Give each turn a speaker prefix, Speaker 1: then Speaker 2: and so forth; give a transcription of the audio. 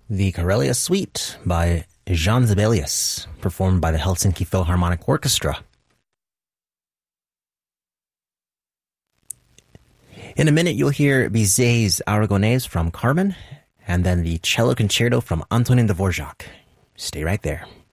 Speaker 1: The Karelia Suite by Jean Sibelius, performed by the Helsinki Philharmonic Orchestra. In a minute, you'll hear Bizet's Aragonese from Carmen, and then the cello concerto from Antonin Dvorak. Stay right there.